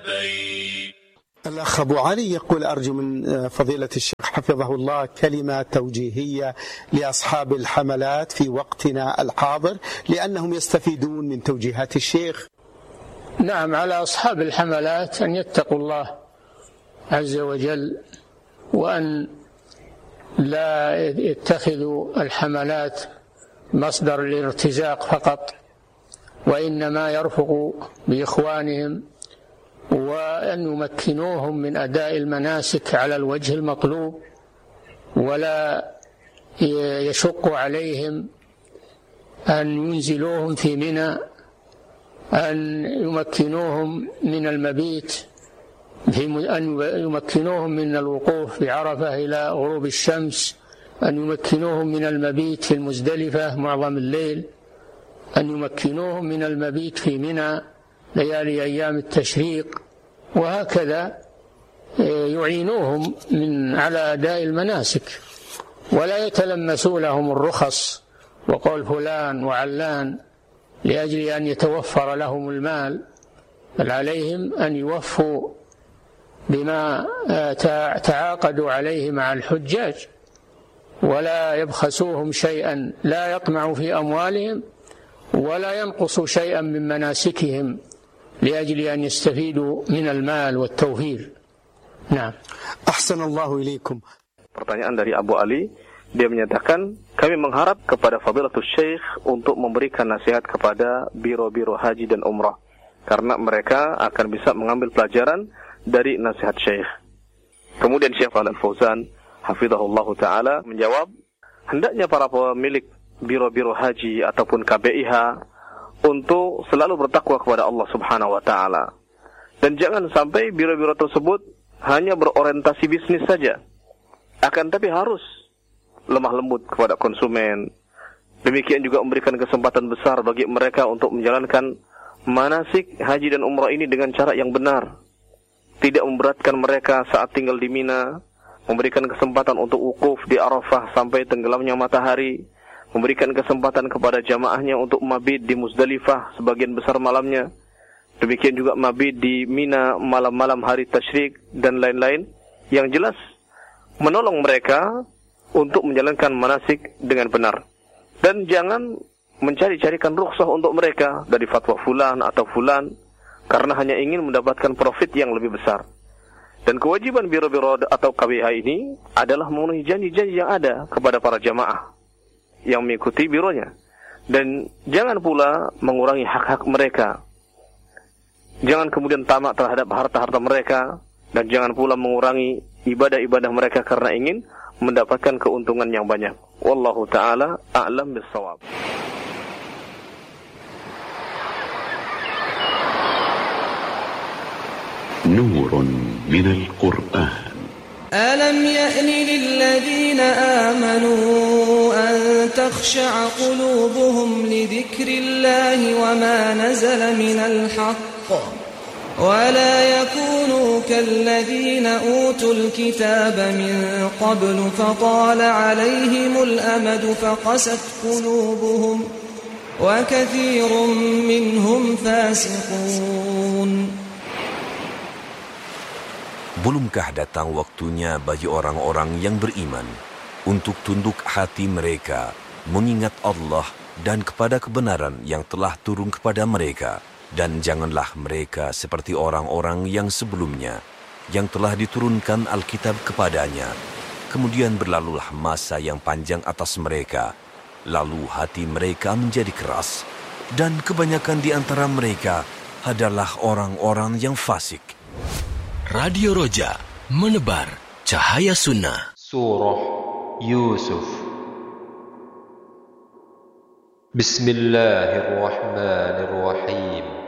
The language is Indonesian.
الأخ أبو علي يقول أرجو من فضيلة الشيخ حفظه الله كلمة توجيهية لأصحاب الحملات في وقتنا الحاضر لأنهم يستفيدون من توجيهات الشيخ. نعم، على أصحاب الحملات أن يتقوا الله عز وجل، وأن لا يتخذوا الحملات مصدر للارتزاق فقط، وإنما يرفقوا بإخوانهم، وأن يمكنوهم من أداء المناسك على الوجه المطلوب، ولا يشق عليهم أن ينزلوهم في منى، أن يمكنوهم من المبيت، أن يمكنوهم من الوقوف بعرفة إلى غروب الشمس، أن يمكنوهم من المبيت في المزدلفة معظم الليل، أن يمكنوهم من المبيت في منى ليالي أيام التشريق، وهكذا يعينوهم على أداء المناسك، ولا يتلمسوا لهم الرخص وقول فلان وعلان لأجل أن يتوفر لهم المال، بل عليهم أن يوفوا بما تعاقدوا عليه مع الحجاج، ولا يبخسوهم شيئا، لا يطمعوا في أموالهم ولا ينقصوا شيئا من مناسكهم لأجل أن يستفيدوا من المال والتوفير. نعم. أحسن الله إليكم. Pertanyaan dari Abu Ali, dia menyatakan, kami mengharap kepada Fadilatul Syekh untuk memberikan nasihat kepada biro-biro haji dan umrah, karena mereka akan bisa mengambil pelajaran dari nasihat Syekh. Kemudian Syekh Shalih Al-Fauzan hafizahullah ta'ala menjawab, hendaknya para pemilik biro-biro haji ataupun KBIH untuk selalu bertakwa kepada Allah Subhanahu wa ta'ala, dan jangan sampai biro-biro tersebut hanya berorientasi bisnis saja, akan tapi harus lemah lembut kepada konsumen. Demikian juga memberikan kesempatan besar bagi mereka untuk menjalankan manasik haji dan umrah ini dengan cara yang benar, tidak memberatkan mereka saat tinggal di Mina, memberikan kesempatan untuk wukuf di Arafah sampai tenggelamnya matahari, memberikan kesempatan kepada jamaahnya untuk mabit di Muzdalifah sebagian besar malamnya, demikian juga mabit di Mina malam-malam hari tasyrik, dan lain-lain, yang jelas menolong mereka untuk menjalankan manasik dengan benar. Dan jangan mencari-carikan rukhsah untuk mereka dari fatwa fulan atau fulan, karena hanya ingin mendapatkan profit yang lebih besar. Dan kewajiban biro-biro atau KBIH ini adalah memenuhi janji-janji yang ada kepada para jamaah yang mengikuti bironya, dan jangan pula mengurangi hak-hak mereka. Jangan kemudian tamak terhadap harta-harta mereka, dan jangan pula mengurangi ibadah-ibadah mereka karena ingin mendapatkan keuntungan yang banyak. Wallahu ta'ala a'lam bis-shawab. Nurun minal Qur'an. ألم يأن للذين آمنوا أن تخشع قلوبهم لذكر الله وما نزل من الحق ولا يكونوا كالذين أوتوا الكتاب من قبل فطال عليهم الأمد فقست قلوبهم وكثير منهم فاسقون. Belumkah datang waktunya bagi orang-orang yang beriman untuk tunduk hati mereka mengingat Allah dan kepada kebenaran yang telah turun kepada mereka, dan janganlah mereka seperti orang-orang yang sebelumnya yang telah diturunkan Alkitab kepadanya, kemudian berlalulah masa yang panjang atas mereka, lalu hati mereka menjadi keras, dan kebanyakan di antara mereka adalah orang-orang yang fasik. Radio Roja menebar cahaya sunnah. Surah Yusuf. Bismillahirrahmanirrahim.